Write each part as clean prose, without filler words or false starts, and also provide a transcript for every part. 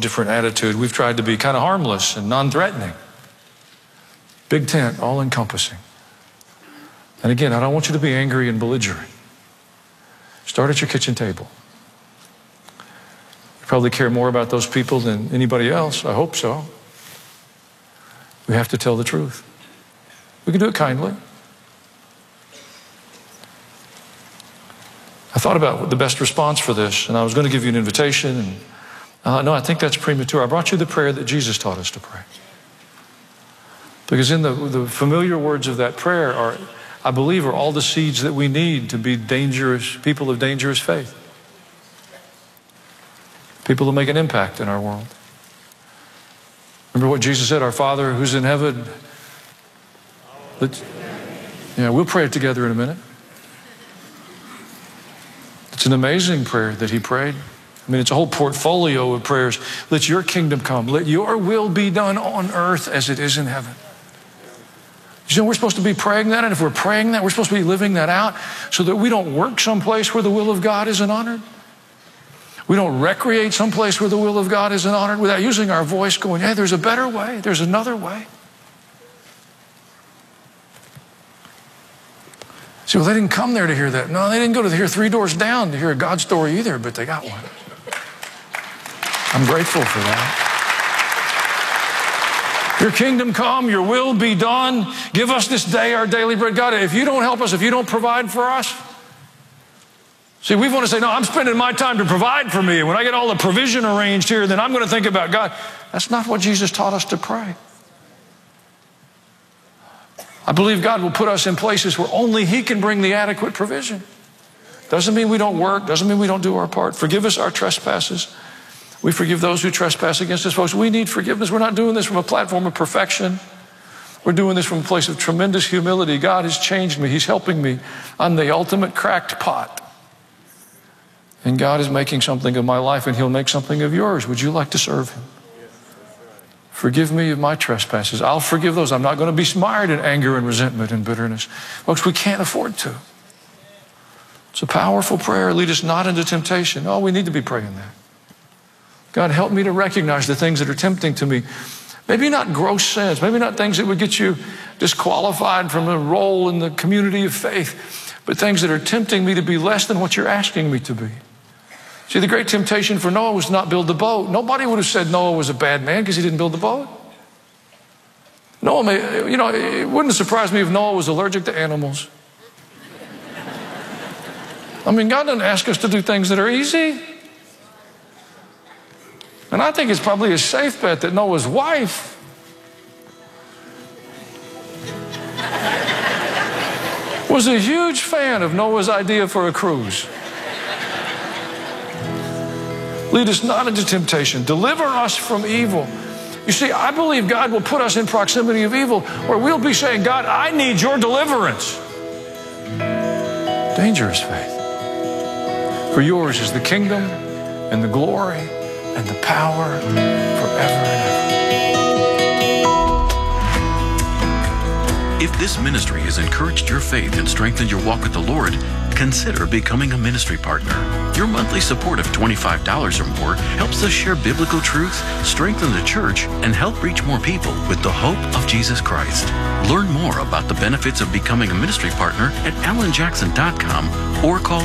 different attitude. We've tried to be kind of harmless and non-threatening. Big tent, all-encompassing. And again, I don't want you to be angry and belligerent. Start at your kitchen table. You probably care more about those people than anybody else. I hope so. We have to tell the truth. We can do it kindly. I thought about the best response for this, and I was going to give you an invitation, and no, I think that's premature. I brought you the prayer that Jesus taught us to pray. Because in the familiar words of that prayer are, I believe, are all the seeds that we need to be dangerous, people of dangerous faith. People who make an impact in our world. Remember what Jesus said, our Father who's in heaven. We'll pray it together in a minute. It's an amazing prayer that he prayed. I mean, it's a whole portfolio of prayers. Let your kingdom come. Let your will be done on earth as it is in heaven. You know, we're supposed to be praying that, and if we're praying that, we're supposed to be living that out so that we don't work someplace where the will of God isn't honored. We don't recreate someplace where the will of God isn't honored without using our voice going, hey, there's a better way. There's another way. See, well, they didn't come there to hear that. No, they didn't go to hear 3 doors down to hear a God story either, but they got one. I'm grateful for that. Your kingdom come, your will be done. Give us this day our daily bread. God, if you don't help us, if you don't provide for us, see, we want to say, no, I'm spending my time to provide for me. And when I get all the provision arranged here, then I'm going to think about God. That's not what Jesus taught us to pray. I believe God will put us in places where only he can bring the adequate provision. Doesn't mean we don't work. Doesn't mean we don't do our part. Forgive us our trespasses. We forgive those who trespass against us. Folks, we need forgiveness. We're not doing this from a platform of perfection. We're doing this from a place of tremendous humility. God has changed me. He's helping me. I'm the ultimate cracked pot. And God is making something of my life, and he'll make something of yours. Would you like to serve him? Forgive me of my trespasses. I'll forgive those. I'm not going to be mired in anger and resentment and bitterness. Folks, we can't afford to. It's a powerful prayer. Lead us not into temptation. Oh, we need to be praying that. God, help me to recognize the things that are tempting to me. Maybe not gross sins. Maybe not things that would get you disqualified from a role in the community of faith, but things that are tempting me to be less than what you're asking me to be. See, the great temptation for Noah was to not build the boat. Nobody would have said Noah was a bad man because he didn't build the boat. Noah, it wouldn't surprise me if Noah was allergic to animals. I mean, God doesn't ask us to do things that are easy. And I think it's probably a safe bet that Noah's wife was a huge fan of Noah's idea for a cruise. Lead us not into temptation. Deliver us from evil. You see, I believe God will put us in proximity of evil where we'll be saying, God, I need your deliverance. Dangerous faith. For yours is the kingdom and the glory and the power forever and ever. If this ministry has encouraged your faith and strengthened your walk with the Lord, consider becoming a ministry partner. Your monthly support of $25 or more helps us share biblical truth, strengthen the church, and help reach more people with the hope of Jesus Christ. Learn more about the benefits of becoming a ministry partner at alanjackson.com or call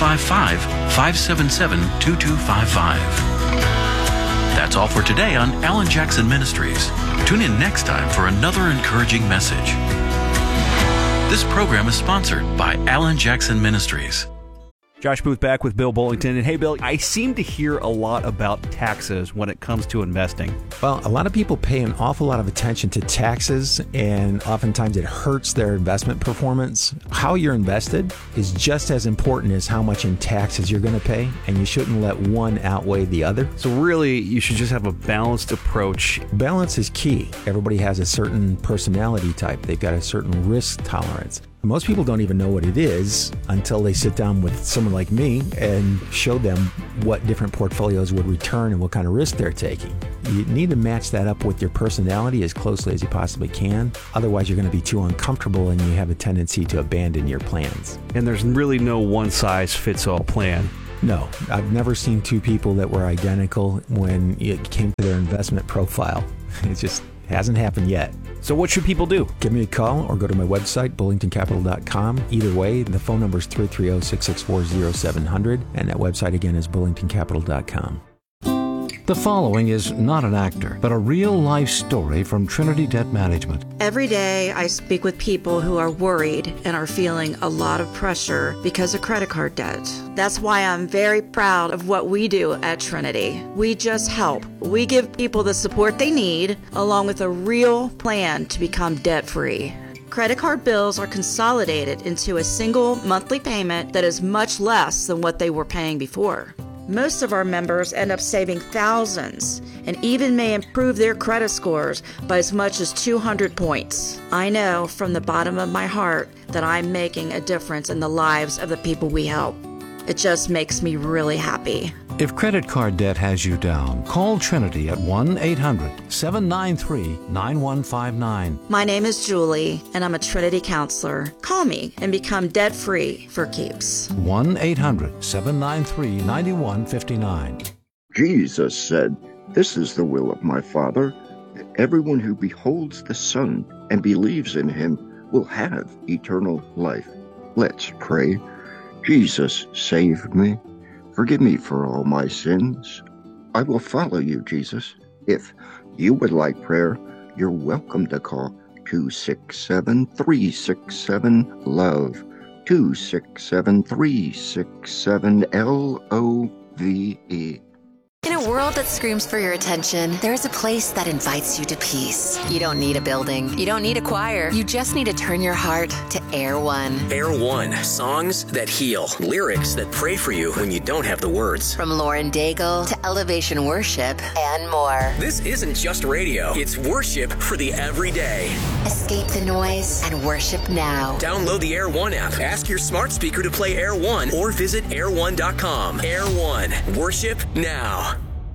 855-577-2255. That's all for today on Alan Jackson Ministries. Tune in next time for another encouraging message. This program is sponsored by Alan Jackson Ministries. Josh Booth back with Bill Bullington. And hey, Bill, I seem to hear a lot about taxes when it comes to investing. Well, a lot of people pay an awful lot of attention to taxes, and oftentimes it hurts their investment performance. How you're invested is just as important as how much in taxes you're going to pay, and you shouldn't let one outweigh the other. So really, you should just have a balanced approach. Balance is key. Everybody has a certain personality type. They've got a certain risk tolerance. Most people don't even know what it is until they sit down with someone like me and show them what different portfolios would return and what kind of risk they're taking. You need to match that up with your personality as closely as you possibly can. Otherwise, you're going to be too uncomfortable and you have a tendency to abandon your plans. And there's really no one-size-fits-all plan. No, I've never seen two people that were identical when it came to their investment profile. It just hasn't happened yet. So what should people do? Give me a call or go to my website, bullingtoncapital.com. Either way, the phone number is 330-664-0700, and that website again is bullingtoncapital.com. The following is not an actor, but a real-life story from Trinity Debt Management. Every day I speak with people who are worried and are feeling a lot of pressure because of credit card debt. That's why I'm very proud of what we do at Trinity. We just help. We give people the support they need, along with a real plan to become debt-free. Credit card bills are consolidated into a single monthly payment that is much less than what they were paying before. Most of our members end up saving thousands and even may improve their credit scores by as much as 200 points. I know from the bottom of my heart that I'm making a difference in the lives of the people we help. It just makes me really happy. If credit card debt has you down, call Trinity at 1-800-793-9159. My name is Julie, and I'm a Trinity counselor. Call me and become debt-free for keeps. 1-800-793-9159. Jesus said, "This is the will of my Father, that everyone who beholds the Son and believes in him will have eternal life." Let's pray. Jesus, save me. Forgive me for all my sins. I will follow you, Jesus. If you would like prayer, you're welcome to call 267-367-LOVE, 267-367-LOVE. In a world that screams for your attention, there is a place that invites you to peace. You don't need a building. You don't need a choir. You just need to turn your heart to Air One. Air One, songs that heal, lyrics that pray for you when you don't have the words. From Lauren Daigle to Elevation Worship and more. This isn't just radio. It's worship for the everyday. Escape the noise and worship now. Download the Air One app. Ask your smart speaker to play Air One or visit air1.com. Air One, worship now.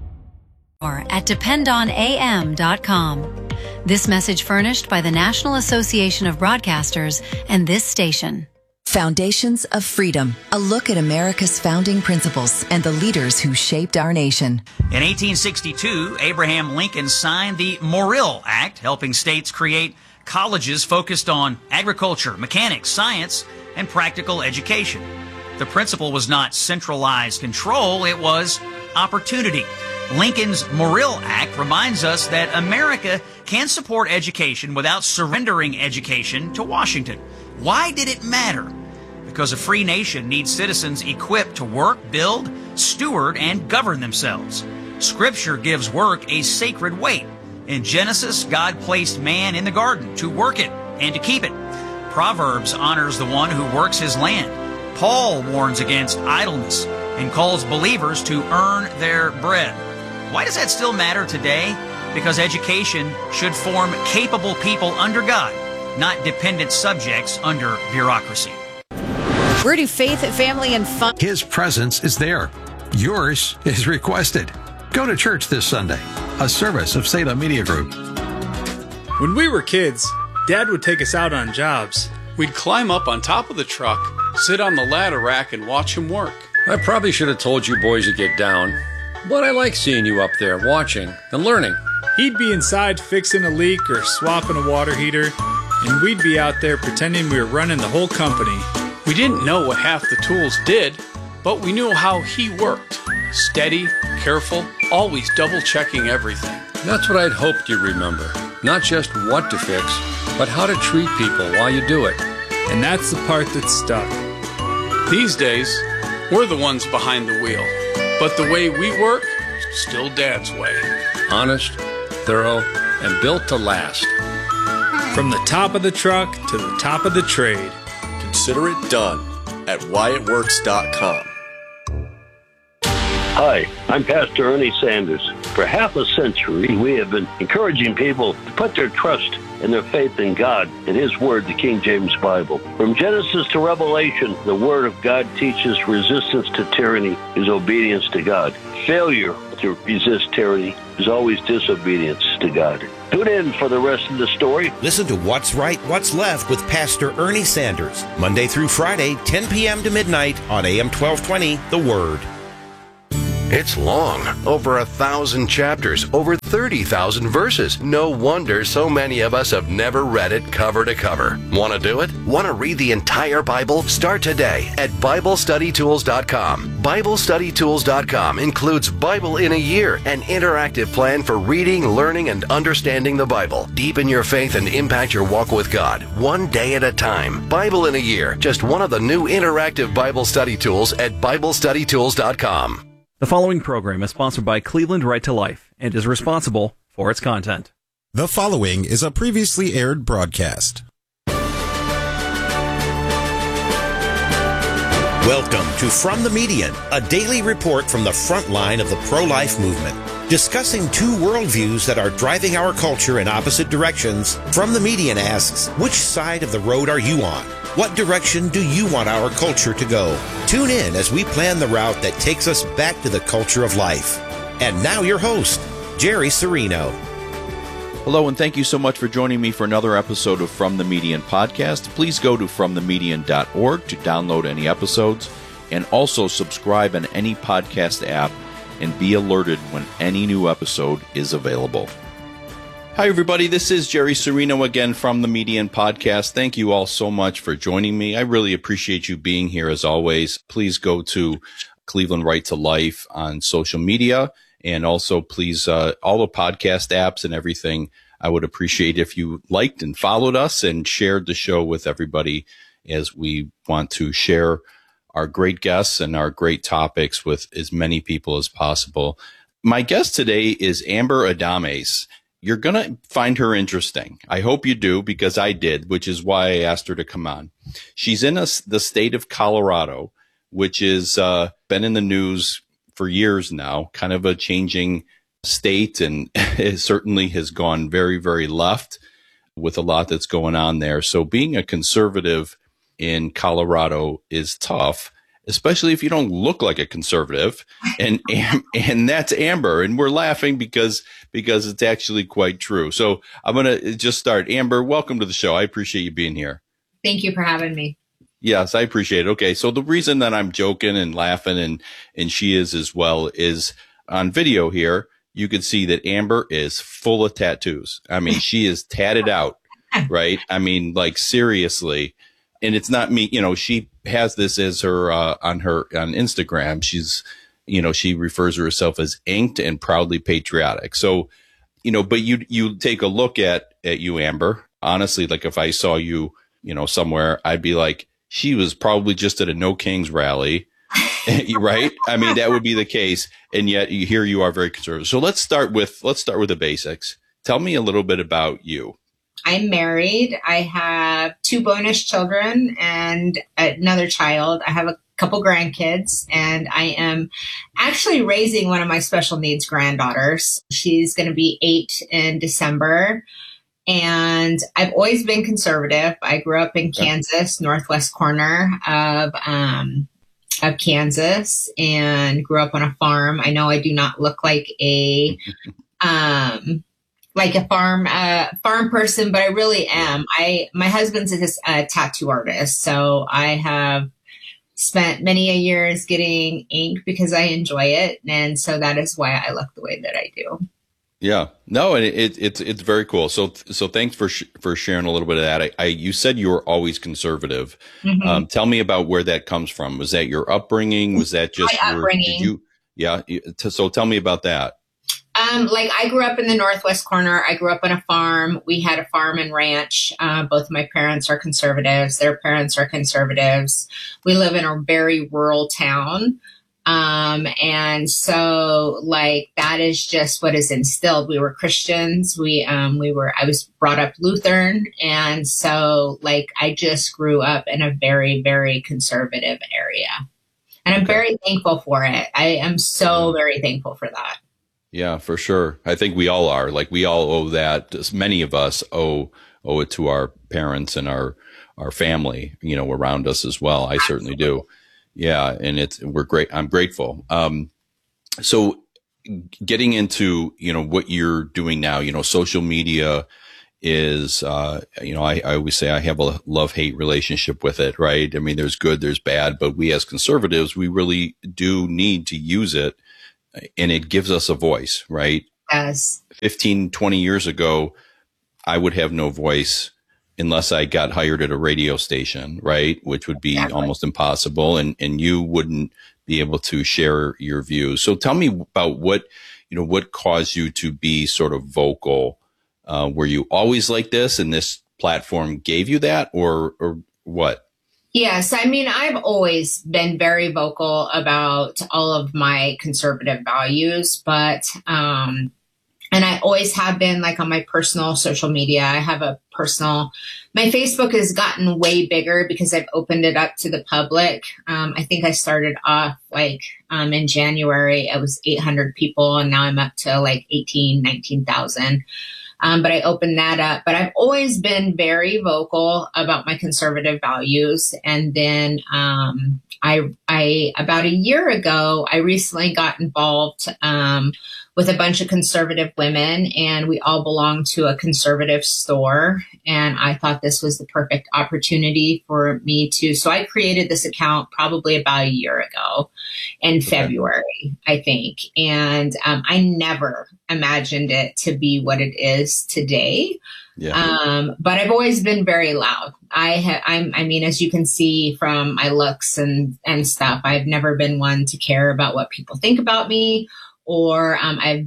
At dependonam.com. This message furnished by the National Association of Broadcasters and this station. Foundations of Freedom, a look at America's founding principles and the leaders who shaped our nation. In 1862, Abraham Lincoln signed the Morrill Act, helping states create colleges focused on agriculture, mechanics, science, and practical education. The principle was not centralized control, it was opportunity. Lincoln's Morrill Act reminds us that America can support education without surrendering education to Washington. Why did it matter? Because a free nation needs citizens equipped to work, build, steward, and govern themselves. Scripture gives work a sacred weight. In Genesis, God placed man in the garden to work it and to keep it. Proverbs honors the one who works his land. Paul warns against idleness and calls believers to earn their bread. Why does that still matter today? Because education should form capable people under God, not dependent subjects under bureaucracy. Where do faith, family, and fun... His presence is there. Yours is requested. Go to church this Sunday, a service of Salem Media Group. When we were kids, Dad would take us out on jobs. We'd climb up on top of the truck, sit on the ladder rack, and watch him work. I probably should have told you boys to get down, but I like seeing you up there watching and learning. He'd be inside fixing a leak or swapping a water heater, and we'd be out there pretending we were running the whole company. We didn't know what half the tools did, but we knew how he worked. Steady, careful, always double-checking everything. That's what I'd hoped you'd remember. Not just what to fix, but how to treat people while you do it. And that's the part that stuck. These days, we're the ones behind the wheel. But the way we work, still Dad's way. Honest, thorough, and built to last. From the top of the truck to the top of the trade. Consider it done at whyitworks.com. Hi, I'm Pastor Ernie Sanders. For half a century, we have been encouraging people to put their trust and their faith in God and His Word, the King James Bible. From Genesis to Revelation, the Word of God teaches resistance to tyranny is obedience to God. failure to resist tyranny is always disobedience to God. Tune in for the rest of the story. Listen to What's Right, What's Left with Pastor Ernie Sanders, Monday through Friday, 10 p.m. to midnight on AM 1220, The Word. It's long, over 1,000 chapters, over 30,000 verses. No wonder so many of us have never read it cover to cover. Want to do it? Want to read the entire Bible? Start today at BibleStudyTools.com. BibleStudyTools.com includes Bible in a Year, an interactive plan for reading, learning, and understanding the Bible. Deepen your faith and impact your walk with God, one day at a time. Bible in a Year, just one of the new interactive Bible study tools at BibleStudyTools.com. The following program is sponsored by Cleveland Right to Life and is responsible for its content. The following is a previously aired broadcast. Welcome to From the Median, a daily report from the front line of the pro-life movement. Discussing two worldviews that are driving our culture in opposite directions, From the Median asks, which side of the road are you on? What direction do you want our culture to go? Tune in as we plan the route that takes us back to the culture of life. And now your host, Jerry Serino. Hello, and thank you so much for joining me for another episode of From the Median podcast. Please go to fromthemedian.org to download any episodes, and also subscribe on any podcast app and be alerted when any new episode is available. Hi, everybody. This is Jerry Serino again from the Median Podcast. Thank you all so much for joining me. I really appreciate you being here as always. Please go to Cleveland Right to Life on social media, and also please, all the podcast apps and everything. I would appreciate if you liked and followed us and shared the show with everybody, as we want to share our great guests and our great topics with as many people as possible. My guest today is Amber Adames. You're going to find her interesting. I hope you do, because I did, which is why I asked her to come on. She's in the state of Colorado, which has been in the news for years now, kind of a changing state, and it certainly has gone very, very left with a lot that's going on there. So being a conservative in Colorado is tough, especially if you don't look like a conservative. And that's Amber. And we're laughing because it's actually quite true. So I'm going to just start. Amber, welcome to the show. I appreciate you being here. Thank you for having me. Yes, I appreciate it. Okay. So the reason that I'm joking and laughing, and she is as well, is on video here, you can see that Amber is full of tattoos. I mean, she is tatted out, right? I mean, like, seriously. And it's not me, she has this as her, on Instagram. She's, she refers to herself as inked and proudly patriotic. So, but you take a look at you, Amber, honestly, like if I saw you, somewhere, I'd be like, she was probably just at a No Kings rally, right? I mean, that would be the case. And yet here you are very conservative. So let's start with the basics. Tell me a little bit about you. I'm married. I have 2 bonus children and another child. I have a couple grandkids, and I am actually raising one of my special needs granddaughters. She's going to be 8 in December. And I've always been conservative. I grew up in Kansas, northwest corner of Kansas, and grew up on a farm. I know I do not look like a farm person, but I really am. My husband's a tattoo artist, so I have spent many a years getting ink because I enjoy it, and so that is why I look the way that I do. Yeah, no, and it's very cool. So thanks for sharing a little bit of that. You said you were always conservative. Mm-hmm. Tell me about where that comes from. Was that your upbringing? Was that just my upbringing? So tell me about that. I grew up in the northwest corner. I grew up on a farm. We had a farm and ranch. Both of my parents are conservatives. Their parents are conservatives. We live in a very rural town. And so that is just what is instilled. We were Christians. I was brought up Lutheran. And so I just grew up in a very, very conservative area, and I'm very thankful for it. I am so very thankful for that. Yeah, for sure. I think we all are. We all owe that. Many of us owe it to our parents and our family, around us as well. I certainly do. Yeah. And we're great. I'm grateful. So getting into, what you're doing now, social media is, I always say I have a love-hate relationship with it, right? I mean, there's good, there's bad, but we as conservatives, we really do need to use it, and it gives us a voice, right? Yes. 15, 20 years ago, I would have no voice unless I got hired at a radio station, right? Which would be almost impossible. And you wouldn't be able to share your views. So tell me about what caused you to be sort of vocal. Were you always like this and this platform gave you that, or what? Yes. I mean, I've always been very vocal about all of my conservative values, but, and I always have been, like, on my personal social media. I have my Facebook has gotten way bigger because I've opened it up to the public. I think I started off in January, it was 800 people, and now I'm up to 19,000. But I opened that up. But I've always been very vocal about my conservative values. And then I about a year ago, I recently got involved with a bunch of conservative women, and we all belong to a conservative store. And I thought this was the perfect opportunity for me to. So I created this account probably about a year ago in February, I think. And I never imagined it to be what it is today. Yeah. But I've always been very loud. I mean, as you can see from my looks and stuff, I've never been one to care about what people think about me, or I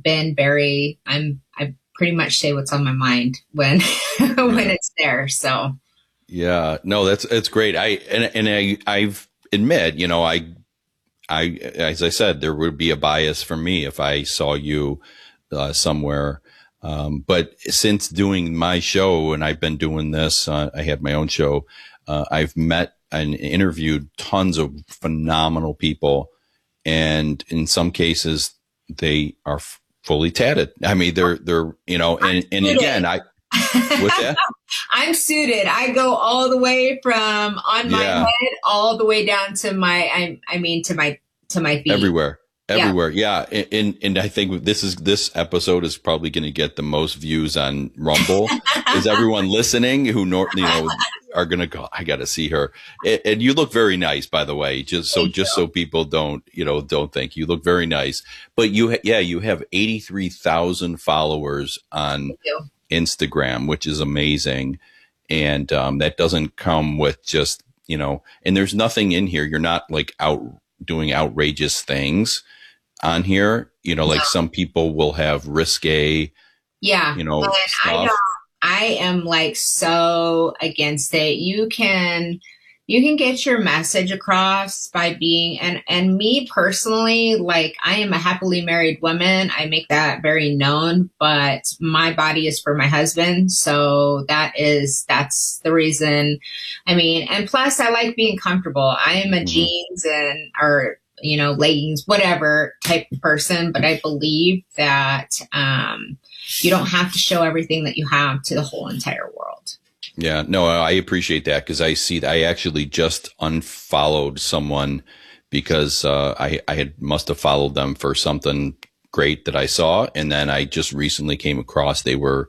pretty much say what's on my mind when it's there. So. Yeah, no, it's great. I've admit, I, as I said, there would be a bias for me if I saw you somewhere. But since doing my show, and I've been doing this, I had my own show. I've met and interviewed tons of phenomenal people, and in some cases, they are fully tatted. I mean, they're and again, what's that? I'm suited. I go all the way from on my head all the way down to my to my feet. Everywhere. Yeah. And I think this episode is probably going to get the most views on Rumble. Is everyone listening who are going to go, I got to see her. And you look very nice, by the way, just so people don't think. You look very nice. But you have 83,000 followers on Instagram, which is amazing. And that doesn't come with just, and there's nothing in here. You're not doing outrageous things on here, like some people will have risque, stuff. I am so against it. You can get your message across by being, and me personally, I am a happily married woman. I make that very known, but my body is for my husband. So that's the reason. I mean, and plus I like being comfortable. I am a jeans or leggings, whatever type of person, but I believe that, you don't have to show everything that you have to the whole entire world. Yeah, no, I appreciate that, because I actually just unfollowed someone because I must have followed them for something great that I saw, and then I just recently came across they were,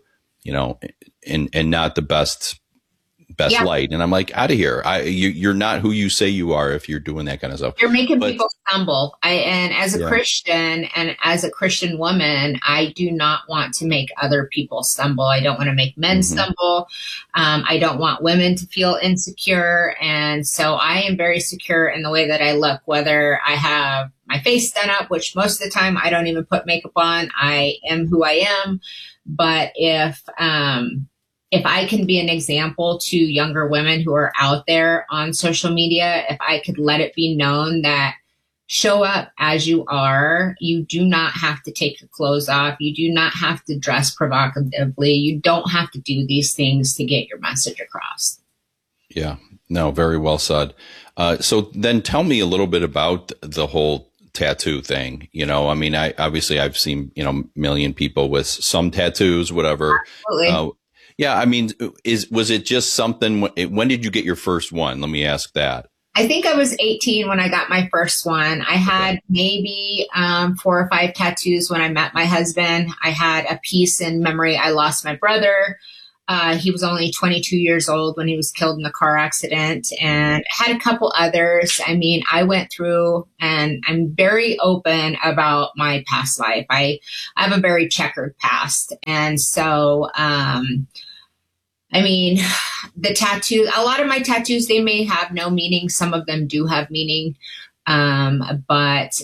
and not the best light, and I'm like, out of here. You're not who you say you are if you're doing that kind of stuff. You're making people stumble. And as a Christian and as a Christian woman, I do not want to make other people stumble. I don't want to make men stumble. I don't want women to feel insecure. And so I am very secure in the way that I look, whether I have my face done up, which most of the time I don't even put makeup on. I am who I am. But if I can be an example to younger women who are out there on social media, if I could let it be known that show up as you are, you do not have to take your clothes off. You do not have to dress provocatively. You don't have to do these things to get your message across. Yeah, no, very well said. So then tell me a little bit about the whole tattoo thing. I mean, I've seen, a million people with some tattoos, whatever. Absolutely. Yeah, I mean, was it just something? When did you get your first one? Let me ask that. I think I was 18 when I got my first one. I had maybe 4 or 5 tattoos when I met my husband. I had a piece in memory. I lost my brother. He was only 22 years old when he was killed in a car accident, and I had a couple others. I mean, I went through, and I'm very open about my past life. I have a very checkered past. And so, I mean, the tattoo, a lot of my tattoos, they may have no meaning. Some of them do have meaning. But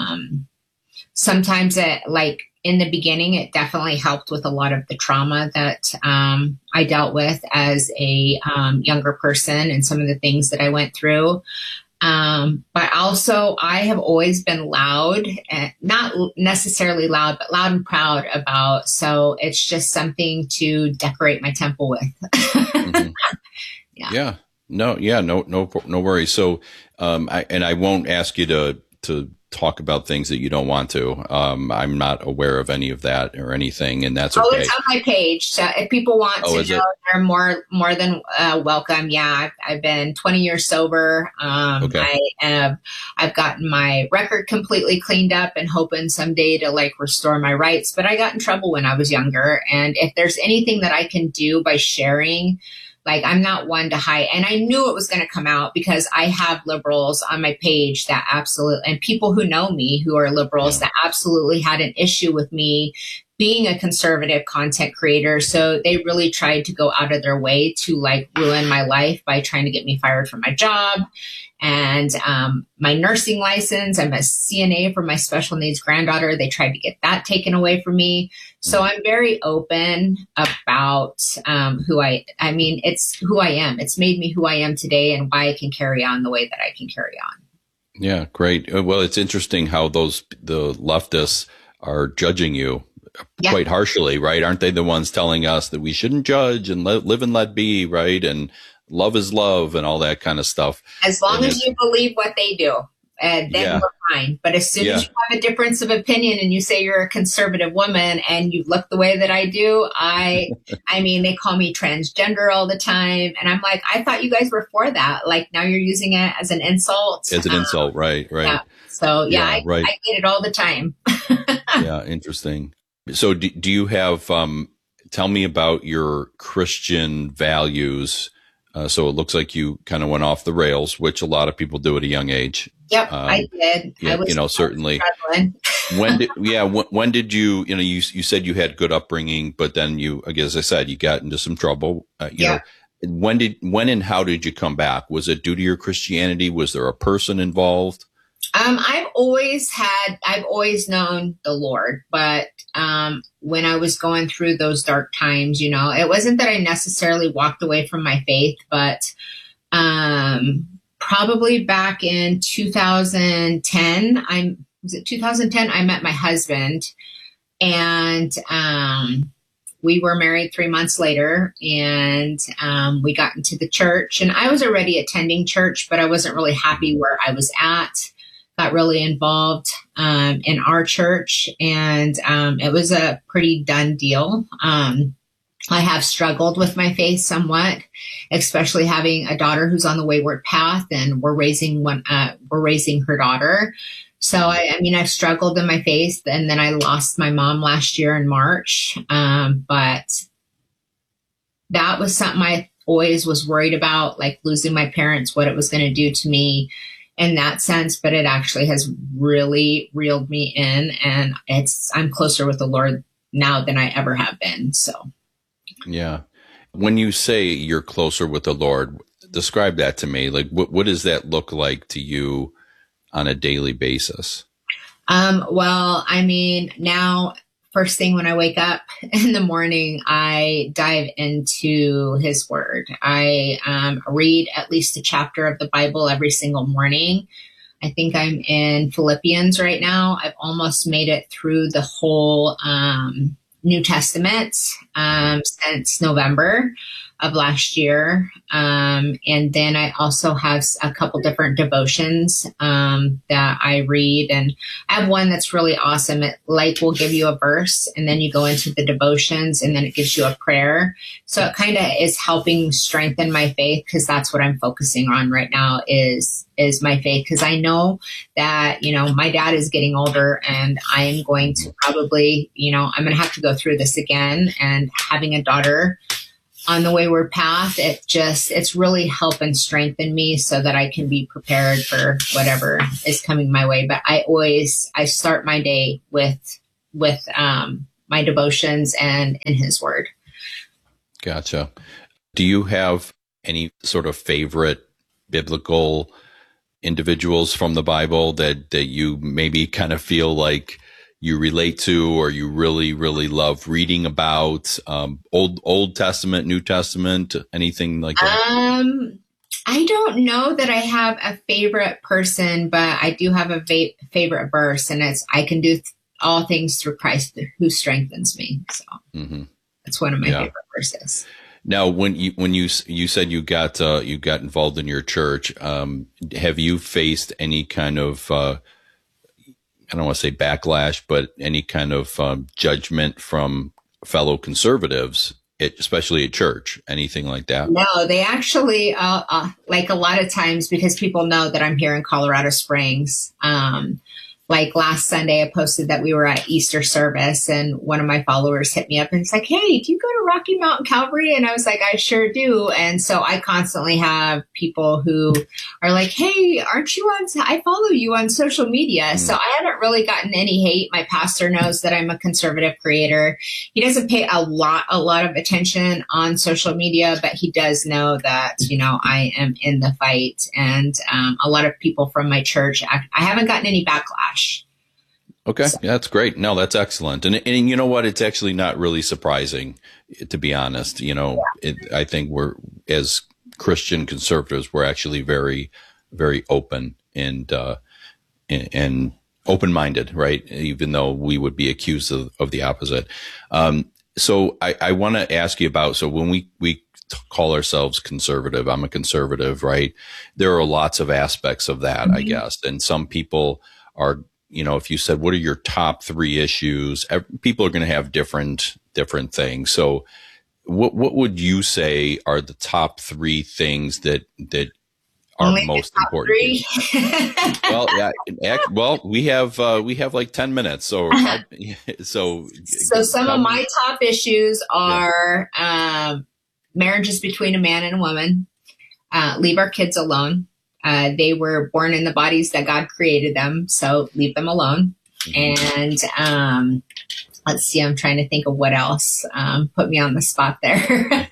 sometimes in the beginning, it definitely helped with a lot of the trauma that I dealt with as a younger person and some of the things that I went through. But also, I have always been loud, not necessarily loud, but loud and proud about. So it's just something to decorate my temple with. Mm-hmm. Yeah. No worries. So, I won't ask you to talk about things that you don't want to. I'm not aware of any of that or anything, and that's okay. Oh, it's on my page. So if people want to know, they're more than welcome. Yeah, I've been 20 years sober. Okay. I've gotten my record completely cleaned up and hoping someday to restore my rights. But I got in trouble when I was younger, and if there's anything that I can do by sharing. I'm not one to hide. And I knew it was going to come out because I have liberals on my page that absolutely, and people who know me who are liberals that absolutely had an issue with me being a conservative content creator. So they really tried to go out of their way to ruin my life by trying to get me fired from my job and my nursing license. I'm a CNA for my special needs granddaughter. They tried to get that taken away from me. So I'm very open about it's who I am. It's made me who I am today and why I can carry on the way that I can carry on. Yeah, great. Well, it's interesting how the leftists are judging you quite harshly, right? Aren't they the ones telling us that we shouldn't judge and live and let be, right? And love is love and all that kind of stuff. As long as you believe what they do, then we're fine. But as soon as you have a difference of opinion and you say you're a conservative woman and you look the way that I do, I mean, they call me transgender all the time. And I'm like, I thought you guys were for that. Now you're using it as an insult. As an insult, right. Yeah. So I get it all the time. Yeah, interesting. So do you have, tell me about your Christian values. So it looks like you kind of went off the rails, which a lot of people do at a young age. Yep, I did. Yeah, I was certainly. When did you, you said you had good upbringing, but then as I said, you got into some trouble. When and how did you come back? Was it due to your Christianity? Was there a person involved? I've always known the Lord, but when I was going through those dark times, it wasn't that I necessarily walked away from my faith, but probably back in 2010, 2010, I met my husband, and we were married 3 months later, and we got into the church, and I was already attending church, but I wasn't really happy where I was at. Got really involved in our church, and it was a pretty done deal. I have struggled with my faith somewhat, especially having a daughter who's on the wayward path, and we're raising her daughter. So I've struggled in my faith, and then I lost my mom last year in March. But that was something I always was worried about, losing my parents, what it was going to do to me in that sense, but it actually has really reeled me in, and I'm closer with the Lord now than I ever have been. So. Yeah. When you say you're closer with the Lord, describe that to me. What does that look like to you on a daily basis? Well, now first thing when I wake up in the morning, I dive into His Word. I read at least a chapter of the Bible every single morning. I think I'm in Philippians right now. I've almost made it through the whole New Testament since November of last year. And then I also have a couple different devotions that I read. And I have one that's really awesome. It will give you a verse, and then you go into the devotions, and then it gives you a prayer. So it kind of is helping strengthen my faith, because that's what I'm focusing on right now is my faith. Because I know that, my dad is getting older, and I am going to probably, I'm going to have to go through this again. And having a daughter on the wayward path, it's really helping strengthen me so that I can be prepared for whatever is coming my way. But I start my day with my devotions and in his word. Gotcha. Do you have any sort of favorite biblical individuals from the Bible that you maybe kind of feel like you relate to, or you really, really love reading about? Old Testament, New Testament, anything like that? I don't know that I have a favorite person, but I do have a favorite verse, and it's, I can do all things through Christ who strengthens me. So that's one of my favorite verses. Now, when you said you got involved in your church, have you faced any kind of I don't want to say backlash, but any kind of judgment from fellow conservatives, especially at church, anything like that? No, they actually, like a lot of times, because people know that I'm here in Colorado Springs. Like last Sunday, I posted that we were at Easter service, and one of my followers hit me up and it's like, "Hey, do you go to Rocky Mountain Calvary?" And I was like, "I sure do." And so I constantly have people who are like, "Hey, aren't you on, I follow you on social media." So I haven't really gotten any hate. My pastor knows that I'm a conservative creator. He doesn't pay a lot of attention on social media, but he does know that, I am in the fight. And a lot of people from my church, I haven't gotten any backlash. Okay. Yeah, that's great. No, that's excellent. And you know what? It's actually not really surprising, to be honest. I think we're, as Christian conservatives, we're actually very, very open and open-minded, right? Even though we would be accused of the opposite. So I want to ask you about, so when we call ourselves conservative, I'm a conservative, right? There are lots of aspects of that, I guess. And some people are, if you said, what are your top 3 issues? People are going to have different things. So what would you say are the top 3 things that are only most important? 3? Well, we have like 10 minutes. So some of my top issues are, marriages between a man and a woman, leave our kids alone. They were born in the bodies that God created them, so leave them alone. And let's see, I'm trying to think of what else. Put me on the spot there.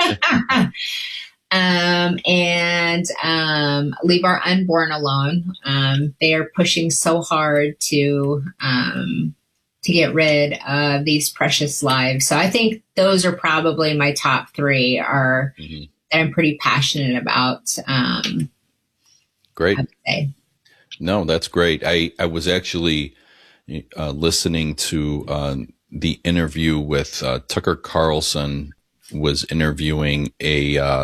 And leave our unborn alone. They are pushing so hard to get rid of these precious lives. So I think those are probably my top 3 that I'm pretty passionate about. Great. No, that's great. I was actually listening to the interview with Tucker Carlson was interviewing an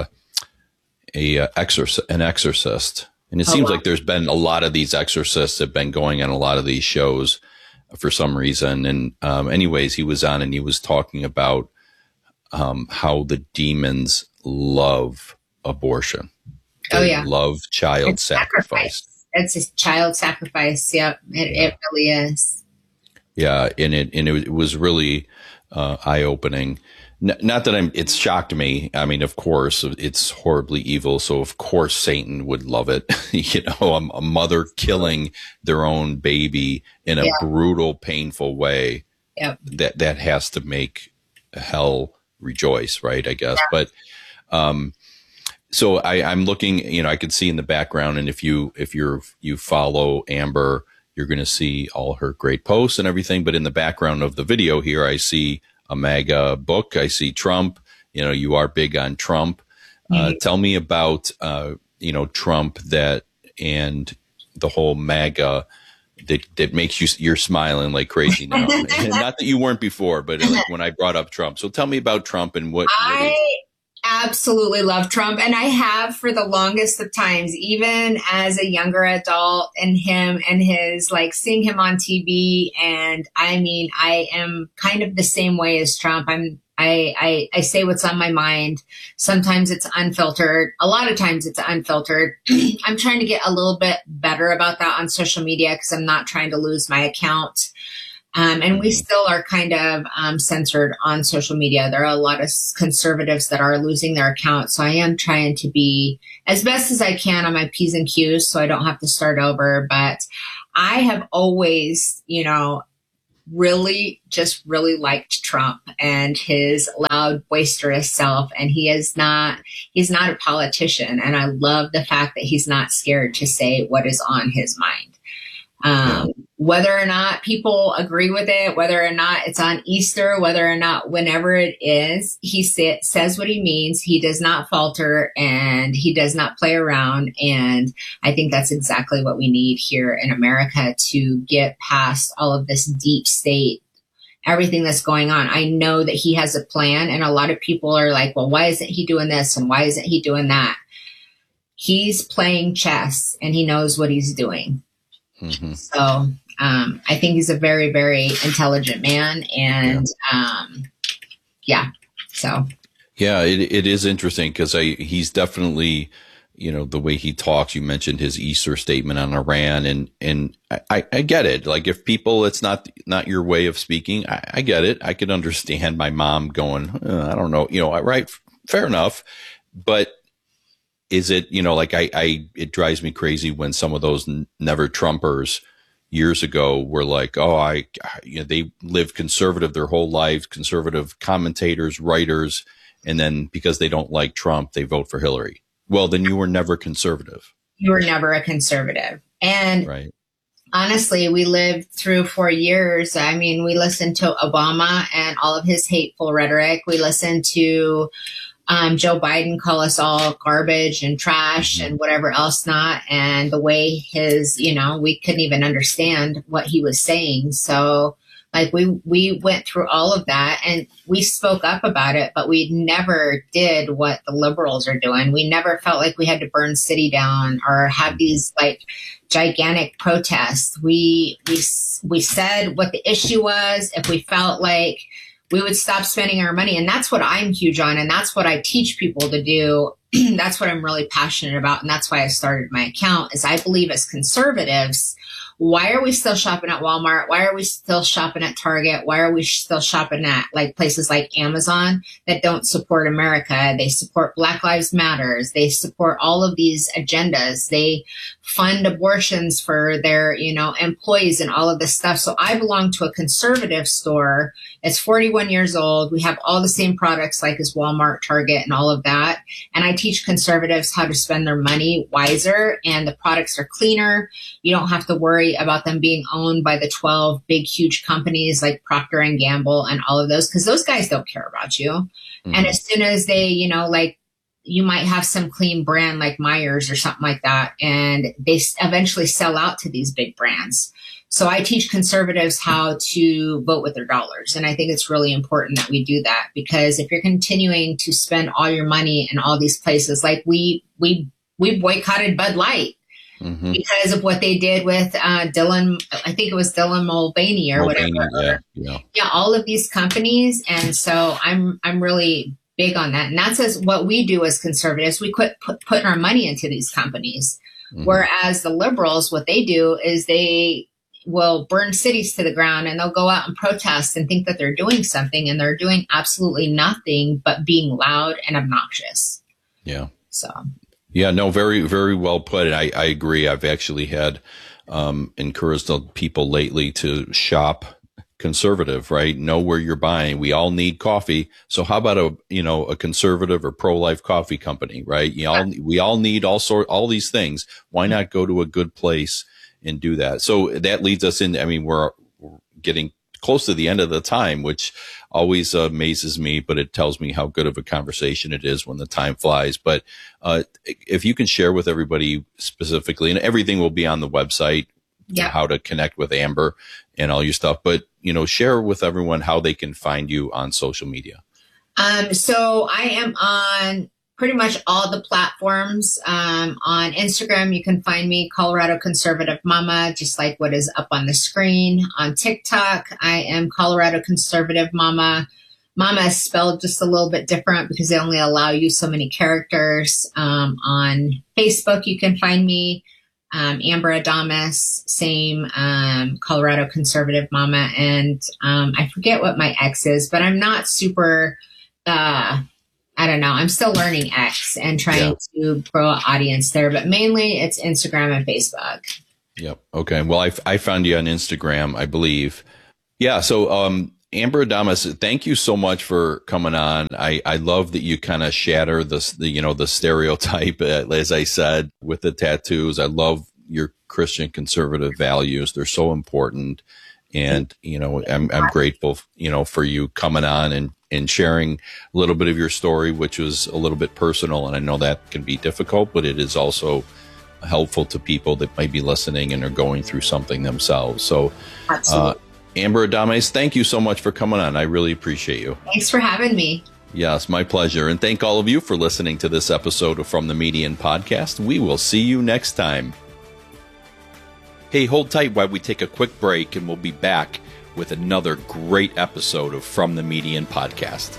exorcist. And it seems like there's been a lot of these exorcists have been going on a lot of these shows for some reason. And anyways, he was on and he was talking about how the demons love abortion. They love child sacrifice. It's a child sacrifice. Yep. It really is. Yeah. And it was really eye-opening. Not that it shocked me. I mean, of course, it's horribly evil. So of course Satan would love it. A mother killing their own baby in a brutal, painful way. Yep. That has to make hell rejoice, right? I guess. Yeah. But, so I'm looking, I could see in the background, and if you follow Amber, you're going to see all her great posts and everything. But in the background of the video here, I see a MAGA book. I see Trump. You are big on Trump. Tell me about, Trump and the whole MAGA that makes you're smiling like crazy now. Not that you weren't before, but like when I brought up Trump. So tell me about Trump and what absolutely love Trump, and I have for the longest of times, even as a younger adult, and him and his, like, seeing him on TV. And I mean, I am kind of the same way as Trump. I say what's on my mind. Sometimes it's unfiltered. A lot of times it's unfiltered. I'm trying to get a little bit better about that on social media because I'm not trying to lose my account. And we still are kind of censored on social media. There are a lot of conservatives that are losing their accounts. So I am trying to be as best as I can on my P's and Q's so I don't have to start over. But I have always, really liked Trump and his loud, boisterous self. And he's not a politician. And I love the fact that he's not scared to say what is on his mind. Whether or not people agree with it, whether or not it's on Easter, whether or not whenever it is, he says what he means. He does not falter and he does not play around. And I think that's exactly what we need here in America to get past all of this deep state, everything that's going on. I know that he has a plan, and a lot of people are like, well, why isn't he doing this? And why isn't he doing that? He's playing chess and he knows what he's doing. Mm-hmm. So I think he's a very, very intelligent man. And it is interesting because he's definitely, the way he talks. You mentioned his Easter statement on Iran, and I get it. Like, if people, it's not your way of speaking, I get it. I could understand my mom going, I don't know, right, fair enough. But is it, it drives me crazy when some of those never Trumpers years ago were like, they lived conservative their whole life, conservative commentators, writers, and then because they don't like Trump, they vote for Hillary. Well, then you were never conservative. You were never a conservative. And right. Honestly, we lived through 4 years. I mean, we listened to Obama and all of his hateful rhetoric. We listened to Joe Biden call us all garbage and trash and whatever else not. And the way we couldn't even understand what he was saying. So like we went through all of that and we spoke up about it, but we never did what the liberals are doing. We never felt like we had to burn city down or have these like gigantic protests. We said what the issue was. If we felt like we would stop spending our money. And that's what I'm huge on. And that's what I teach people to do. That's what I'm really passionate about. And that's why I started my account, is I believe as conservatives, why are we still shopping at Walmart? Why are we still shopping at Target? Why are we still shopping at like places like Amazon that don't support America? They support Black Lives Matters. They support all of these agendas. They fund abortions for their, employees and all of this stuff. So I belong to a conservative store. It's 41 years old. We have all the same products like as Walmart, Target, and all of that. And I teach conservatives how to spend their money wiser, and the products are cleaner. You don't have to worry about them being owned by the 12 big, huge companies like Procter & Gamble and all of those, because those guys don't care about you. Mm-hmm. And as soon as they, you might have some clean brand like Myers or something like that, and they eventually sell out to these big brands. So I teach conservatives how to vote with their dollars. And I think it's really important that we do that, because if you're continuing to spend all your money in all these places, like we boycotted Bud Light. Mm-hmm. Because of what they did with Dylan, I think it was Dylan Mulvaney or whatever. Yeah, all of these companies. And so I'm really big on that. And that's what we do as conservatives. We quit putting our money into these companies. Mm-hmm. Whereas the liberals, what they do is they will burn cities to the ground, and they'll go out and protest and think that they're doing something, and they're doing absolutely nothing but being loud and obnoxious. Yeah. So. Yeah, no, very, very well put. And I agree. I've actually had encouraged people lately to shop conservative, right? Know where you're buying. We all need coffee. So how about a conservative or pro-life coffee company, right? We all need all these things. Why not go to a good place and do that? So that leads us in. I mean, we're getting close to the end of the time, which always amazes me, but it tells me how good of a conversation it is when the time flies. But if you can share with everybody specifically, and everything will be on the website, how to connect with Amber and all your stuff, but share with everyone how they can find you on social media. So I am on pretty much all the platforms. On Instagram, you can find me, Colorado Conservative Mama, just like what is up on the screen. On TikTok, I am Colorado Conservative Mama. Mama is spelled just a little bit different because they only allow you so many characters. On Facebook, you can find me, Amber Adamas, same, Colorado Conservative Mama. And I forget what my X is, but I'm not super, I don't know. I'm still learning X and trying to grow an audience there, but mainly it's Instagram and Facebook. Yep. Okay. Well, I found you on Instagram, I believe. Yeah. So, Amber Adamas, thank you so much for coming on. I love that you kind of shatter the stereotype, as I said, with the tattoos. I love your Christian conservative values. They're so important. And, I'm grateful, for you coming on and sharing a little bit of your story, which was a little bit personal. And I know that can be difficult, but it is also helpful to people that might be listening and are going through something themselves. So, absolutely. Amber Adames, thank you so much for coming on. I really appreciate you. Thanks for having me. Yes, my pleasure. And thank all of you for listening to this episode of From the Median Podcast. We will see you next time. Hey, hold tight while we take a quick break, and we'll be back with another great episode of From the Median Podcast.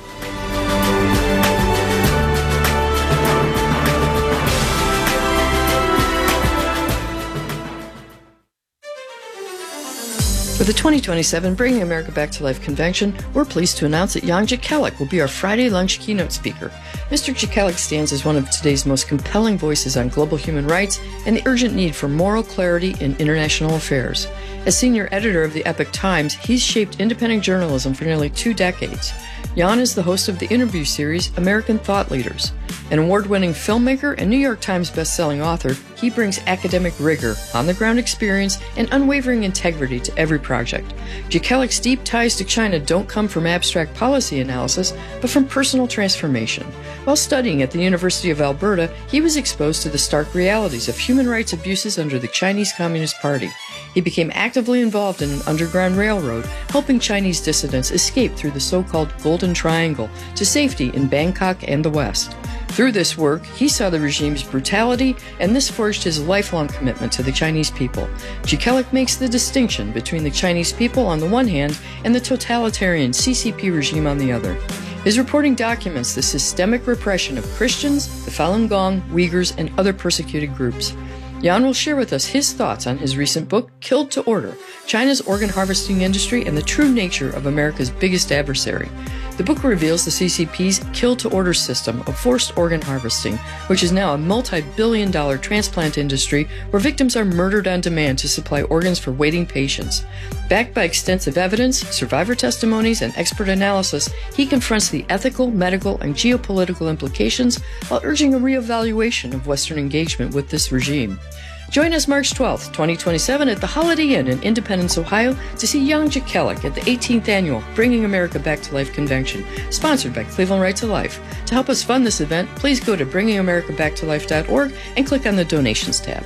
For the 2027 Bringing America Back to Life convention, we're pleased to announce that Jan Jekielek will be our Friday lunch keynote speaker. Mr. Jekielek stands as one of today's most compelling voices on global human rights and the urgent need for moral clarity in international affairs. As senior editor of the Epoch Times, he's shaped independent journalism for nearly 2 decades. Jan is the host of the interview series American Thought Leaders. An award-winning filmmaker and New York Times best-selling author, he brings academic rigor, on-the-ground experience, and unwavering integrity to every project. Jekielek's deep ties to China don't come from abstract policy analysis, but from personal transformation. While studying at the University of Alberta, he was exposed to the stark realities of human rights abuses under the Chinese Communist Party. He became actively involved in an underground railroad, helping Chinese dissidents escape through the so-called Golden Triangle to safety in Bangkok and the West. Through this work, he saw the regime's brutality, and this forged his lifelong commitment to the Chinese people. Jekielek makes the distinction between the Chinese people on the one hand and the totalitarian CCP regime on the other. His reporting documents the systemic repression of Christians, the Falun Gong, Uyghurs, and other persecuted groups. Jan will share with us his thoughts on his recent book, Killed to Order, China's Organ Harvesting Industry and the True Nature of America's Biggest Adversary. The book reveals the CCP's kill-to-order system of forced organ harvesting, which is now a multi-billion-dollar transplant industry where victims are murdered on demand to supply organs for waiting patients. Backed by extensive evidence, survivor testimonies, and expert analysis, he confronts the ethical, medical, and geopolitical implications while urging a reevaluation of Western engagement with this regime. Join us March 12th, 2027 at the Holiday Inn in Independence, Ohio to see Jan Jekielek at the 18th Annual Bringing America Back to Life Convention, sponsored by Cleveland Right to Life. To help us fund this event, please go to bringingamericabacktolife.org and click on the Donations tab.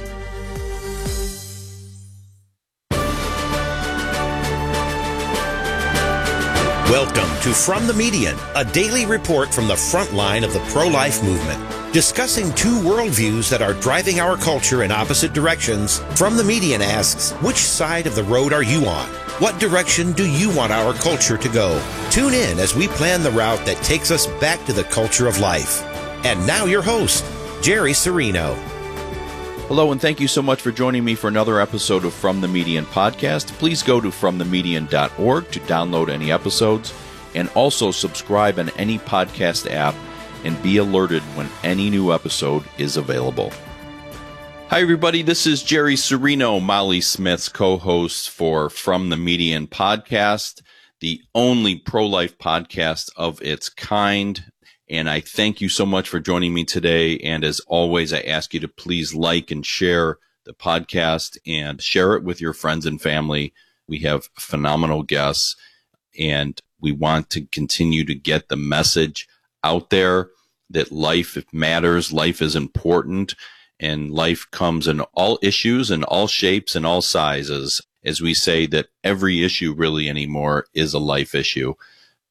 Welcome to From the Median, a daily report from the front line of the pro-life movement. Discussing 2 worldviews that are driving our culture in opposite directions, From the Median asks, which side of the road are you on? What direction do you want our culture to go? Tune in as we plan the route that takes us back to the culture of life. And now your host, Jerry Serino. Hello, and thank you so much for joining me for another episode of From the Median Podcast. Please go to fromthemedian.org to download any episodes, and also subscribe on any podcast app and be alerted when any new episode is available. Hi, everybody. This is Jerry Serino, Molly Smith's co-host for From the Median Podcast, the only pro-life podcast of its kind. And I thank you so much for joining me today. And as always, I ask you to please like and share the podcast and share it with your friends and family. We have phenomenal guests, and we want to continue to get the message out there that life matters, life is important, and life comes in all issues and all shapes and all sizes. As we say that every issue really anymore is a life issue.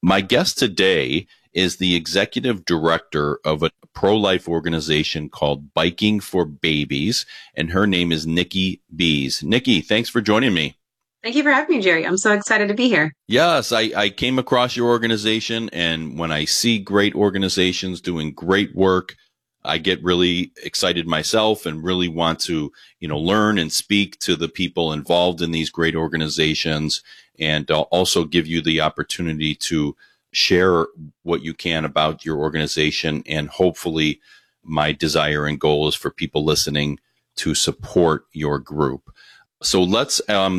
My guest today is the executive director of a pro-life organization called Biking for Babies, and her name is Nikki Bees. Nikki, thanks for joining me. Thank you for having me, Jerry. I'm so excited to be here. Yes, I came across your organization, and when I see great organizations doing great work, I get really excited myself and really want to, learn and speak to the people involved in these great organizations, and also give you the opportunity to share what you can about your organization. And hopefully my desire and goal is for people listening to support your group. So let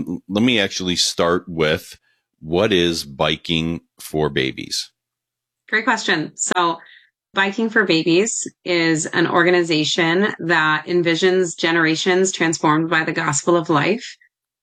me actually start with, what is Biking for Babies? Great question. So Biking for Babies is an organization that envisions generations transformed by the gospel of life.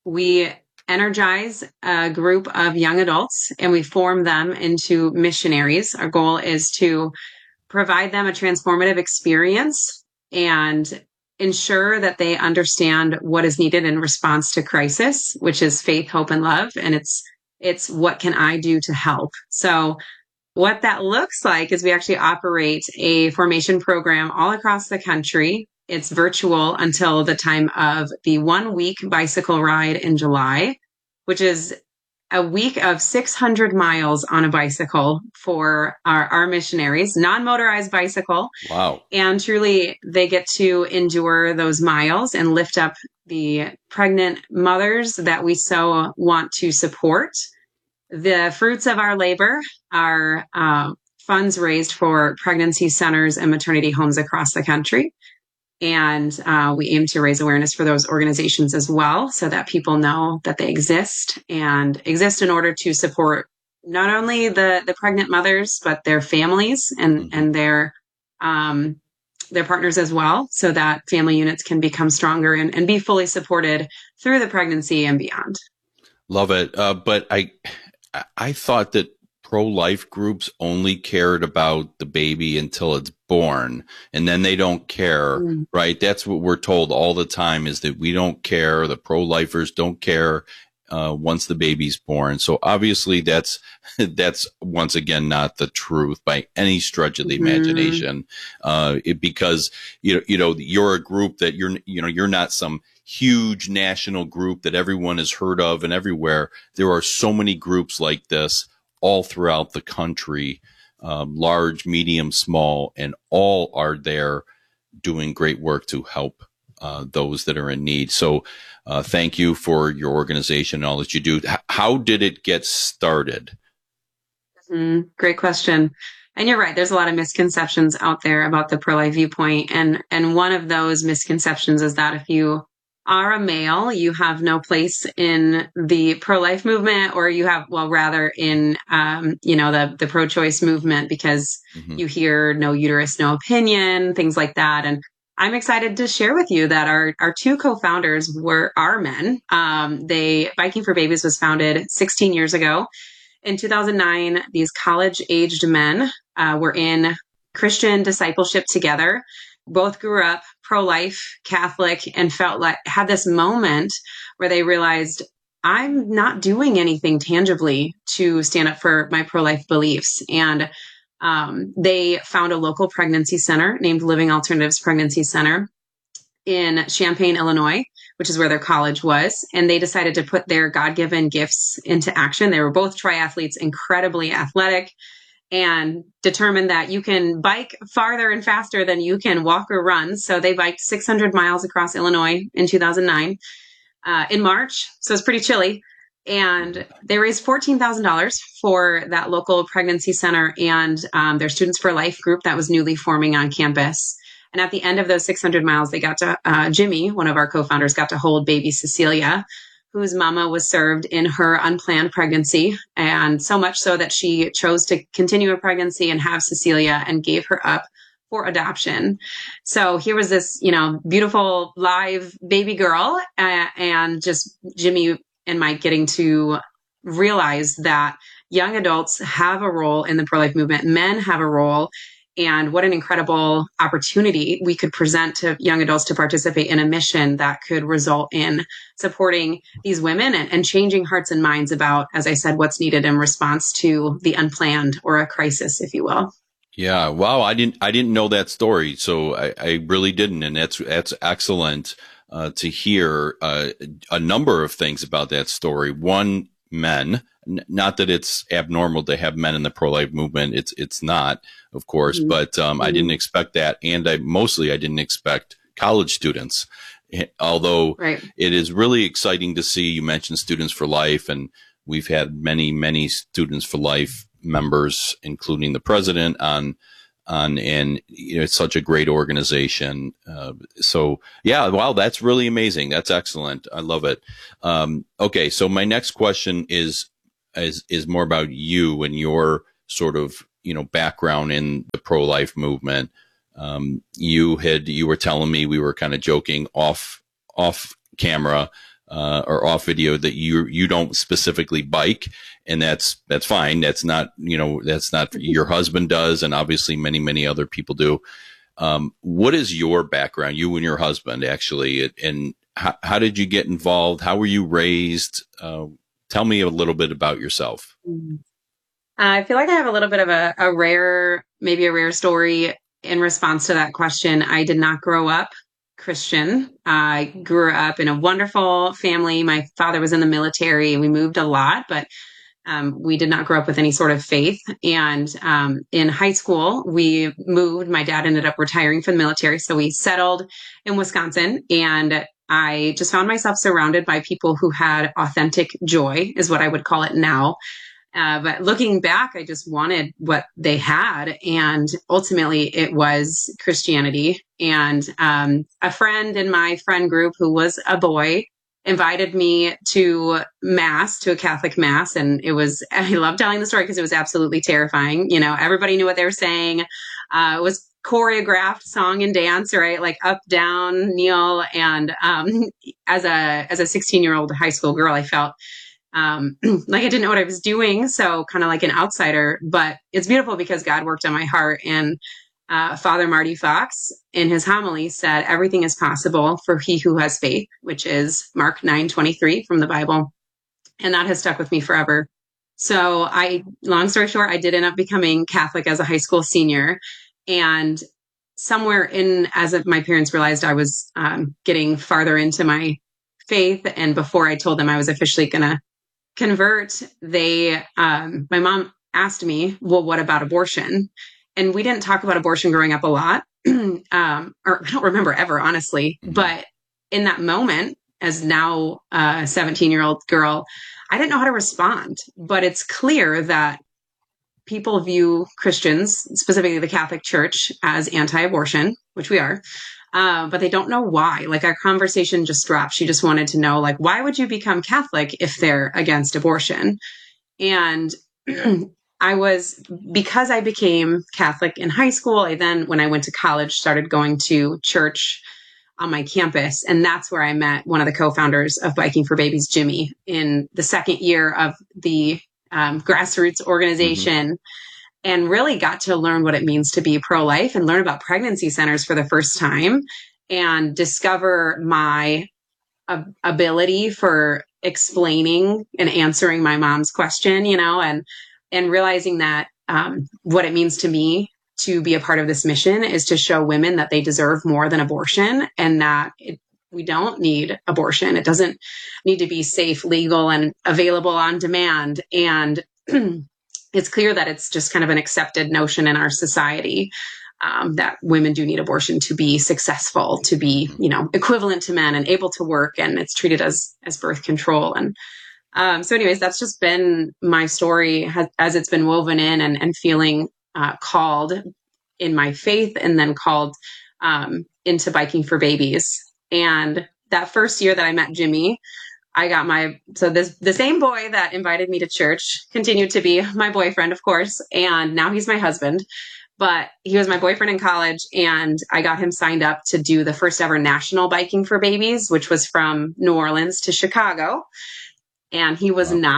We energize a group of young adults and we form them into missionaries. Our goal is to provide them a transformative experience and ensure that they understand what is needed in response to crisis, which is faith, hope, and love. And it's what can I do to help? So what that looks like is we actually operate a formation program all across the country. It's virtual until the time of the 1 week bicycle ride in July, which is a week of 600 miles on a bicycle for our missionaries, non-motorized bicycle. Wow. And truly, they get to endure those miles and lift up the pregnant mothers that we so want to support. The fruits of our labor are funds raised for pregnancy centers and maternity homes across the country. And we aim to raise awareness for those organizations as well, so that people know that they exist and exist in order to support not only the pregnant mothers, but their families and their partners as well, so that family units can become stronger and be fully supported through the pregnancy and beyond. Love it. But I thought that pro-life groups only cared about the baby until it's born, and then they don't care, right? That's what we're told all the time, is that we don't care. The pro-lifers don't care once the baby's born. So obviously that's once again not the truth by any stretch of the imagination. Because you're a group that you're not some huge national group that everyone has heard of and everywhere. There are so many groups like this all throughout the country, large, medium, small, and all are there doing great work to help those that are in need. So thank you for your organization and all that you do. How did it get started? Great question. And you're right. There's a lot of misconceptions out there about the pro-life viewpoint. And one of those misconceptions is that if you are a male, you have no place in the pro-life movement, or you have, rather in, the pro-choice movement, because you hear no uterus, no opinion, things like that. And I'm excited to share with you that our two co-founders are men. Biking for Babies was founded 16 years ago. In 2009, these college-aged men were in Christian discipleship together. Both grew up pro-life, Catholic, and had this moment where they realized, I'm not doing anything tangibly to stand up for my pro-life beliefs. And they found a local pregnancy center named Living Alternatives Pregnancy Center in Champaign, Illinois, which is where their college was. And they decided to put their God-given gifts into action. They were both triathletes, incredibly athletic, and determined that you can bike farther and faster than you can walk or run. So they biked 600 miles across Illinois in 2009 in March. So it's pretty chilly. And they raised $14,000 for that local pregnancy center and their Students for Life group that was newly forming on campus. And at the end of those 600 miles, they got to, Jimmy, one of our co-founders, got to hold baby Cecilia, whose mama was served in her unplanned pregnancy. And so much so that she chose to continue a pregnancy and have Cecilia and gave her up for adoption. So here was this, beautiful live baby girl and just Jimmy and Mike getting to realize that young adults have a role in the pro-life movement. Men have a role And what an incredible opportunity we could present to young adults to participate in a mission that could result in supporting these women and changing hearts and minds about, as I said, what's needed in response to the unplanned or a crisis, if you will. Yeah. Wow. I didn't know that story. So I really didn't. And that's excellent, to hear, a number of things about that story. One, men, not that it's abnormal to have men in the pro-life movement. It's not, of course, but, I didn't expect that. And I didn't expect college students, although it is really exciting to see. You mentioned Students for Life, and we've had many Students for Life members, including the president and it's such a great organization. So yeah, wow, that's really amazing. That's excellent. I love it. Okay. So my next question is more about you and your sort of, background in the pro-life movement. You were telling me, we were kind of joking off camera, or off video, that you don't specifically bike, and that's fine. That's not, your husband does, and obviously many other people do. What is your background, you and your husband, actually, and how did you get involved? How were you raised? Tell me a little bit about yourself. I feel like I have a little bit of a rare story in response to that question. I did not grow up Christian. I grew up in a wonderful family. My father was in the military. We moved a lot, but we did not grow up with any sort of faith. And in high school, we moved. My dad ended up retiring from the military, so we settled in Wisconsin. And I just found myself surrounded by people who had authentic joy, is what I would call it now. But looking back, I just wanted what they had. And ultimately it was Christianity. And a friend in my friend group, who was a boy, invited me to a Catholic mass. And I love telling the story because it was absolutely terrifying. Everybody knew what they were saying. It was choreographed song and dance, right? Like up, down, kneel. And as a 16-year-old high school girl, I felt like I didn't know what I was doing. So kind of like an outsider, but it's beautiful because God worked on my heart. And Father Marty Fox, in his homily, said, everything is possible for he who has faith, which is Mark 9:23 from the Bible. And that has stuck with me forever. So long story short, I did end up becoming Catholic as a high school senior. And somewhere as my parents realized I was getting farther into my faith, and before I told them I was officially going to convert, my mom asked me, well, what about abortion? And we didn't talk about abortion growing up a lot, or I don't remember ever, honestly. But in that moment, as now a 17-year-old girl, I didn't know how to respond. But it's clear that people view Christians, specifically the Catholic Church, as anti-abortion, which we are. But they don't know why. Like, our conversation just dropped. She just wanted to know, like, why would you become Catholic if they're against abortion? And because I became Catholic in high school, I then, when I went to college, started going to church on my campus. And that's where I met one of the co-founders of Biking for Babies, Jimmy, in the second year of the grassroots organization. And really got to learn what it means to be pro-life and learn about pregnancy centers for the first time, and discover my ability for explaining and answering my mom's question, and realizing that what it means to me to be a part of this mission is to show women that they deserve more than abortion, and that we don't need abortion. It doesn't need to be safe, legal, and available on demand. And it's clear that it's just kind of an accepted notion in our society, that women do need abortion to be successful, to be, equivalent to men and able to work, and it's treated as birth control. And so anyways, that's just been my story as it's been woven in, and feeling called in my faith, and then called into Biking for Babies. And that first year that I met Jimmy, I got the same boy that invited me to church continued to be my boyfriend, of course. And now he's my husband, but he was my boyfriend in college. And I got him signed up to do the first ever national Biking for Babies, which was from New Orleans to Chicago. And he was not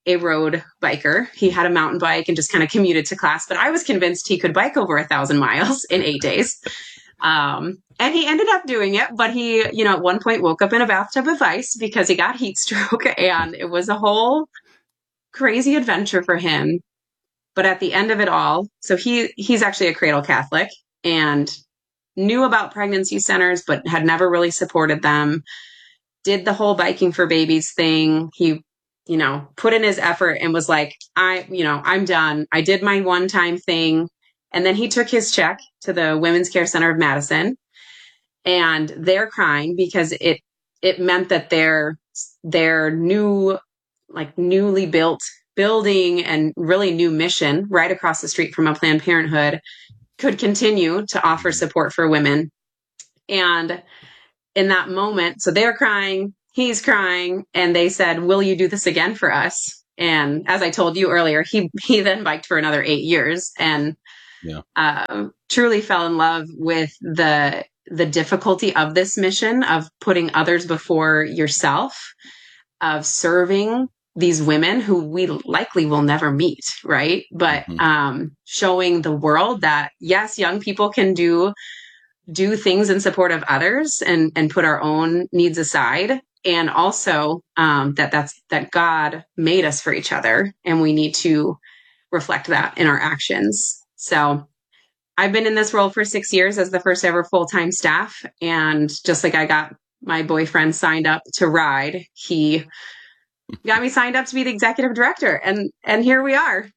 a road biker. He had a mountain bike and just kind of commuted to class, but I was convinced he could bike over 1,000 miles in 8 days. And he ended up doing it, but he, at one point woke up in a bathtub of ice because he got heat stroke, and it was a whole crazy adventure for him. But at the end of it all, so he's actually a cradle Catholic and knew about pregnancy centers, but had never really supported them. Did the whole Biking for Babies thing. He, put in his effort and was like, I'm done. I did my one-time thing. And then he took his check to the Women's Care Center of Madison, and they're crying because it meant that their new, newly built building and really new mission right across the street from a Planned Parenthood could continue to offer support for women. And in that moment, so they're crying, he's crying, and they said, will you do this again for us? And as I told you earlier, he then biked for another 8 years and truly fell in love with the difficulty of this mission of putting others before yourself, of serving these women who we likely will never meet, right? But showing the world that, yes, young people can do things in support of others and put our own needs aside. And also that God made us for each other, and we need to reflect that in our actions. So I've been in this role for 6 years as the first ever full-time staff. And just like I got my boyfriend signed up to ride, he got me signed up to be the executive director. And here we are.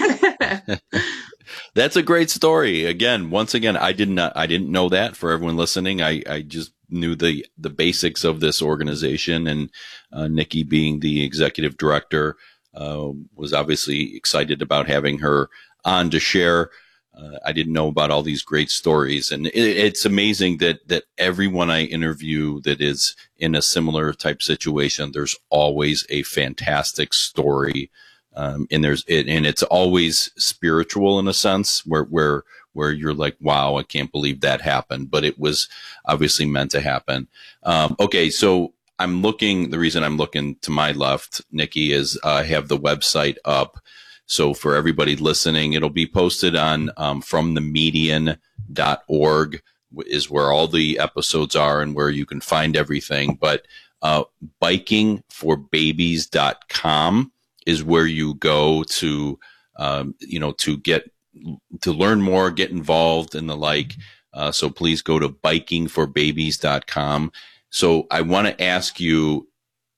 That's a great story. Once again, I didn't know that. For everyone listening, I just knew the basics of this organization, and Nikki being the executive director, was obviously excited about having her on to share. I didn't know about all these great stories, and it's amazing that everyone I interview that is in a similar type situation, there's always a fantastic story. And it's always spiritual in a sense where you're like, wow, I can't believe that happened, but it was obviously meant to happen. Okay. So the reason I'm looking to my left, Nikki, is I have the website up. So for everybody listening, it'll be posted on, fromthemedian.org is where all the episodes are and where you can find everything. But, bikingforbabies.com is where you go to, to learn more, get involved and the like. So please go to bikingforbabies.com. So I want to ask you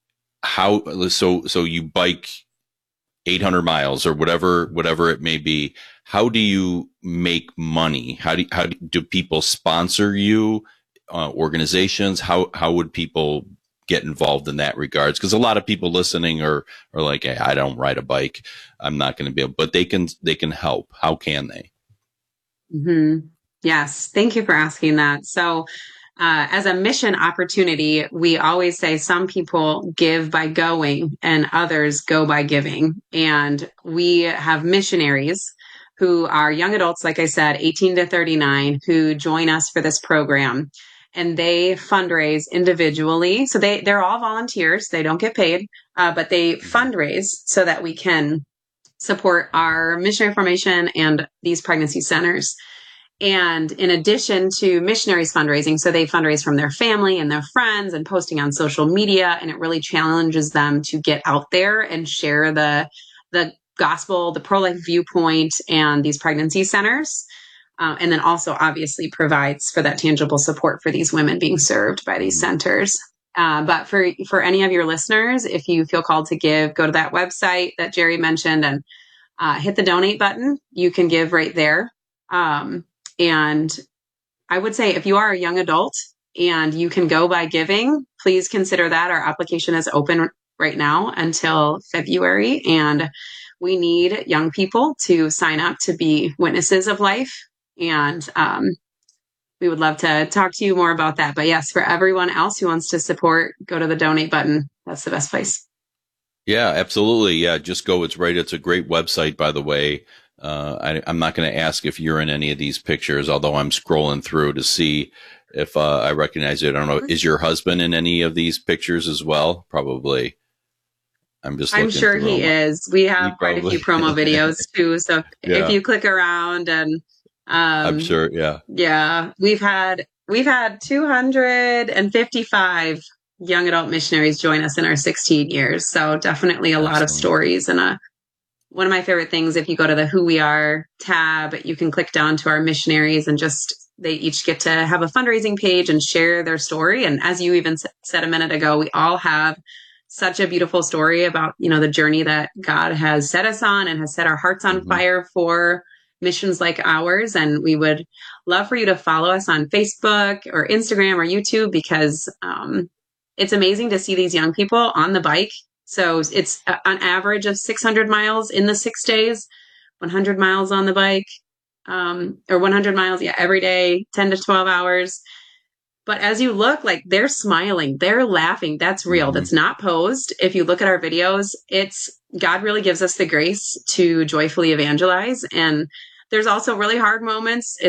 so you bike 800 miles or whatever it may be. How do you make money? How do people sponsor you? Organizations? How would people get involved in that regards? Because a lot of people listening are like, hey, I don't ride a bike. I'm not going to be able, but they can help. How can they? Mm-hmm. Yes. Thank you for asking that. So, as a mission opportunity, we always say some people give by going and others go by giving. And we have missionaries who are young adults, like I said, 18 to 39, who join us for this program. And they fundraise individually. So they're all volunteers. They don't get paid, but they fundraise so that we can support our missionary formation and these pregnancy centers. And in addition to missionaries fundraising, so they fundraise from their family and their friends and posting on social media. And it really challenges them to get out there and share the gospel, the pro-life viewpoint, and these pregnancy centers. And then also obviously provides for that tangible support for these women being served by these centers. But for any of your listeners, if you feel called to give, go to that website that Jerry mentioned and hit the donate button. You can give right there. And I would say if you are a young adult and you can go by giving, please consider that. Our application is open right now until February, and we need young people to sign up to be witnesses of life. And we would love to talk to you more about that. But yes, for everyone else who wants to support, go to the donate button. That's the best place. Yeah, absolutely. Yeah, just go. It's a great website, by the way. I'm not going to ask if you're in any of these pictures, although I'm scrolling through to see if I recognize it. I don't know. Is your husband in any of these pictures as well? Probably. I'm sure he is. We have quite a few promo videos too. So if you click around and I'm sure, yeah. Yeah. We've had 255 young adult missionaries join us in our 16 years. So definitely a lot of stories. And one of my favorite things, if you go to the Who We Are tab, you can click down to our missionaries and they each get to have a fundraising page and share their story. And as you even said a minute ago, we all have such a beautiful story about, the journey that God has set us on and has set our hearts on fire for missions like ours. And we would love for you to follow us on Facebook or Instagram or YouTube, because it's amazing to see these young people on the bike. So it's an average of 600 miles in the 6 days, 100 miles on the bike, or 100 miles, every day, 10 to 12 hours. But as you look, they're smiling, they're laughing. That's real. That's not posed. If you look at our videos, God really gives us the grace to joyfully evangelize. And there's also really hard moments.